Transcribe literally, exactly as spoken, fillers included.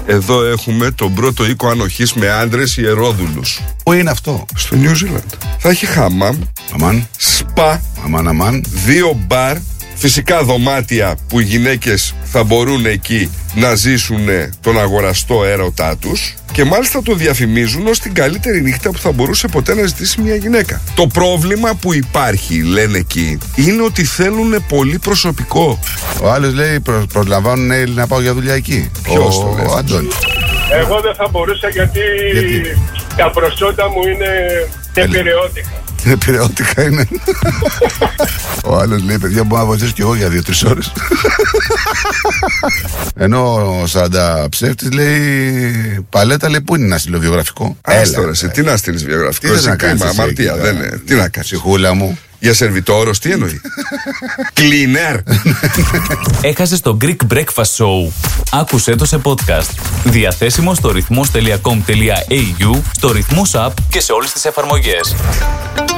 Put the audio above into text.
Εδώ έχουμε τον πρώτο οίκο ανοχής με άντρες ιερόδουλους. Πού είναι αυτό? Στο New Zealand. Θα έχει χάμαμ, αμάν, σπα, αμάν, αμάν, δύο μπαρ, φυσικά δωμάτια που οι γυναίκες θα μπορούν εκεί να ζήσουν τον αγοραστό έρωτά τους και μάλιστα το διαφημίζουν ως την καλύτερη νύχτα που θα μπορούσε ποτέ να ζητήσει μια γυναίκα. Το πρόβλημα που υπάρχει, λένε εκεί, είναι ότι θέλουν πολύ προσωπικό. Ο άλλος λέει προ, προσλαμβάνουν Έλλη να πάω για δουλειά εκεί. Ποιος ο, το λέει? Ο Αντώνης. Εγώ δεν θα μπορούσα γιατί, γιατί? τα προσόντα μου είναι επηρεώτικα. Επηρεώτικα είναι. Ο άλλος λέει, παιδιά, μπορώ να βοηθήσω κι εγώ για δύο-τρεις ώρες. Ενώ ο Σάντα ψεύτης λέει, παλέτα, λέει, πού είναι ένα στείλω βιογραφικό? Άστο ρε, τι να στείλεις βιογραφικό? Τι θες να κάνεις? Αμαρτία, δεν είναι. Τι να κάνεις? Ψυχούλα μου. Για σερβιτόρος, τι εννοεί? Κλίνερ. Έχασες το Greek Breakfast Show. Άκουσέ το σε podcast. Διαθέσιμο στο ρυθμός τελεία κομ τελεία έι γιου, στο Ρυθμός app και σε όλες τις εφαρμογές.